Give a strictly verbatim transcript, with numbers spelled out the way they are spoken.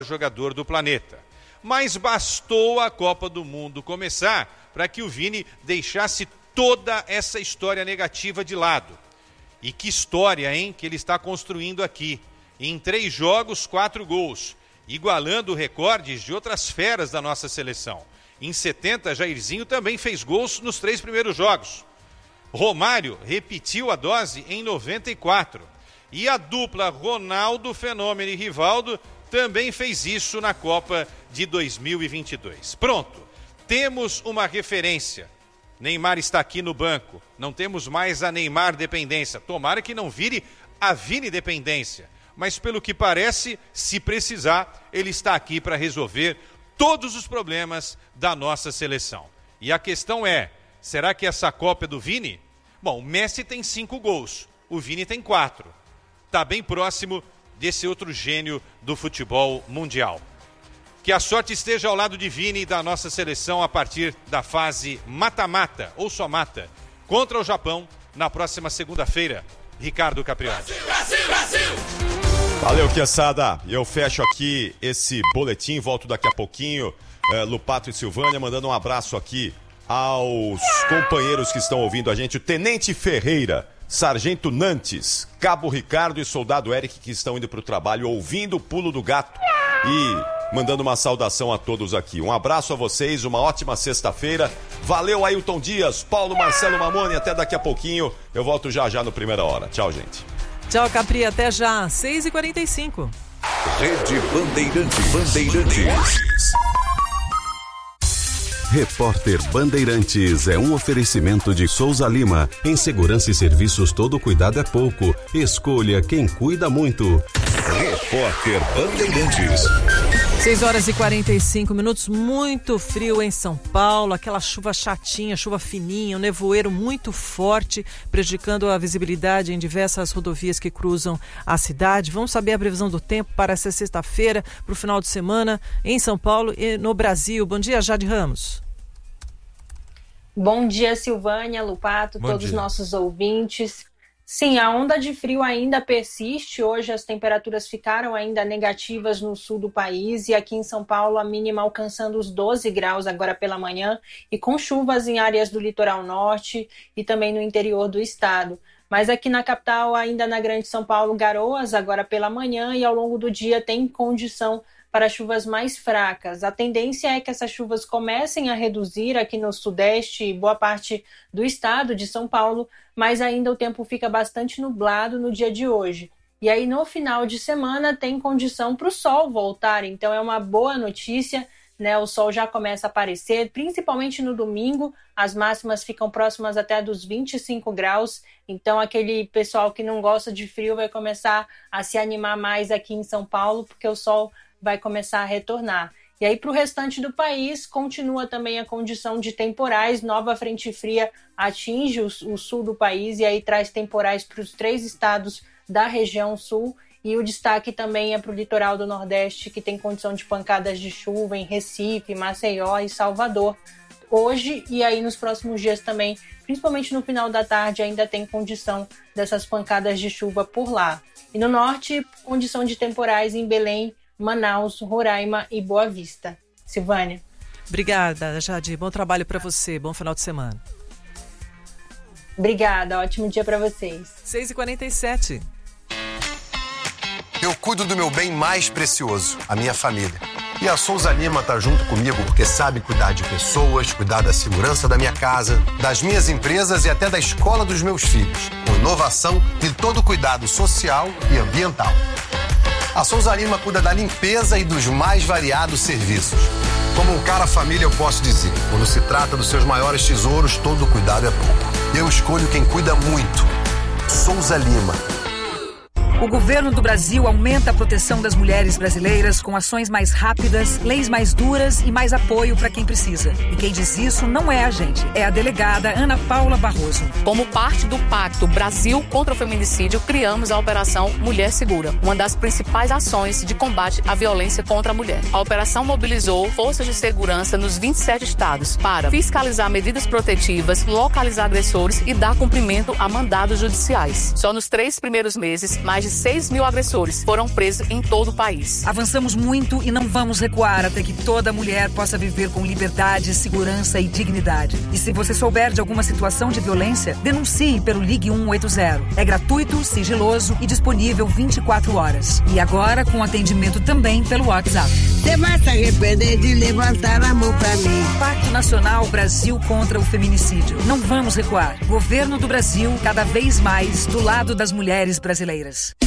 jogador do planeta. Mas bastou a Copa do Mundo começar para que o Vini deixasse toda essa história negativa de lado. E que história, hein, que ele está construindo aqui. Em três jogos, quatro gols, igualando recordes de outras feras da nossa seleção. Em setenta, Jairzinho também fez gols nos três primeiros jogos. Romário repetiu a dose em noventa e quatro. E a dupla Ronaldo, Fenômeno e Rivaldo também fez isso na Copa de dois mil e vinte e dois. Pronto, temos uma referência. Neymar está aqui no banco. Não temos mais a Neymar dependência. Tomara que não vire a Vini dependência. Mas pelo que parece, se precisar, ele está aqui para resolver todos os problemas da nossa seleção. E a questão é, será que essa Copa é do Vini? Bom, o Messi tem cinco gols, o Vini tem quatro. Está bem próximo desse outro gênio do futebol mundial. Que a sorte esteja ao lado de Vini e da nossa seleção a partir da fase mata-mata, ou só mata, contra o Japão, na próxima segunda-feira. Ricardo Capriotti. Brasil, Brasil, Brasil! Valeu, Quiaçada. Eu fecho aqui esse boletim, volto daqui a pouquinho. É, Lupato e Silvânia, mandando um abraço aqui aos companheiros que estão ouvindo a gente. O Tenente Ferreira, Sargento Nantes, Cabo Ricardo e Soldado Eric, que estão indo para o trabalho ouvindo o Pulo do Gato e mandando uma saudação a todos aqui. Um abraço a vocês, uma ótima sexta-feira. Valeu, Ailton Dias, Paulo Marcelo Mamone, até daqui a pouquinho. Eu volto já já no Primeira Hora. Tchau, gente. Tchau, Capri, até já, seis e quarenta e cinco. Rede Bandeirantes. Bandeirantes. Repórter Bandeirantes é um oferecimento de Souza Lima. Em segurança e serviços, todo cuidado é pouco. Escolha quem cuida muito. Repórter Bandeirantes. seis horas e quarenta e cinco minutos, muito frio em São Paulo, aquela chuva chatinha, chuva fininha, um nevoeiro muito forte, prejudicando a visibilidade em diversas rodovias que cruzam a cidade. Vamos saber a previsão do tempo para essa sexta-feira, para o final de semana, em São Paulo e no Brasil. Bom dia, Jade Ramos. Bom dia, Silvânia, Lupato, Bom todos os dia. nossos ouvintes. Sim, a onda de frio ainda persiste. Hoje as temperaturas ficaram ainda negativas no sul do país e aqui em São Paulo a mínima alcançando os doze graus agora pela manhã e com chuvas em áreas do litoral norte e também no interior do estado. Mas aqui na capital, ainda na Grande São Paulo, garoas agora pela manhã e ao longo do dia tem condição para chuvas mais fracas. A tendência é que essas chuvas comecem a reduzir aqui no sudeste e boa parte do estado de São Paulo, mas ainda o tempo fica bastante nublado no dia de hoje. E aí no final de semana tem condição para o sol voltar, então é uma boa notícia, né? O sol já começa a aparecer, principalmente no domingo, as máximas ficam próximas até dos vinte e cinco graus, então aquele pessoal que não gosta de frio vai começar a se animar mais aqui em São Paulo, porque o sol vai começar a retornar. E aí, para o restante do país, continua também a condição de temporais. Nova frente fria atinge o, o sul do país e aí traz temporais para os três estados da região sul. E o destaque também é para o litoral do Nordeste, que tem condição de pancadas de chuva em Recife, Maceió e Salvador. Hoje e aí nos próximos dias também, principalmente no final da tarde, ainda tem condição dessas pancadas de chuva por lá. E no norte, condição de temporais em Belém, Manaus, Roraima e Boa Vista. Silvânia. Obrigada, Jade. Bom trabalho para você. Bom final de semana. Obrigada. Ótimo dia para vocês. seis e quarenta e sete. Eu cuido do meu bem mais precioso, a minha família. E a Souza Lima tá junto comigo porque sabe cuidar de pessoas, cuidar da segurança da minha casa, das minhas empresas e até da escola dos meus filhos, com inovação e todo cuidado social e ambiental. A Souza Lima cuida da limpeza e dos mais variados serviços. Como um cara família, eu posso dizer, quando se trata dos seus maiores tesouros, todo cuidado é pouco. Eu escolho quem cuida muito. Souza Lima. O governo do Brasil aumenta a proteção das mulheres brasileiras com ações mais rápidas, leis mais duras e mais apoio para quem precisa. E quem diz isso não é a gente, é a delegada Ana Paula Barroso. Como parte do Pacto Brasil contra o Feminicídio, criamos a Operação Mulher Segura, uma das principais ações de combate à violência contra a mulher. A operação mobilizou forças de segurança nos vinte e sete estados para fiscalizar medidas protetivas, localizar agressores e dar cumprimento a mandados judiciais. Só nos três primeiros meses, mais de seis mil agressores foram presos em todo o país. Avançamos muito e não vamos recuar até que toda mulher possa viver com liberdade, segurança e dignidade. E se você souber de alguma situação de violência, denuncie pelo Ligue um oito zero. É gratuito, sigiloso e disponível vinte e quatro horas. E agora com atendimento também pelo WhatsApp. Você vai se arrepender de levantar a mão pra mim. Pacto Nacional Brasil contra o Feminicídio. Não vamos recuar. Governo do Brasil, cada vez mais do lado das mulheres brasileiras.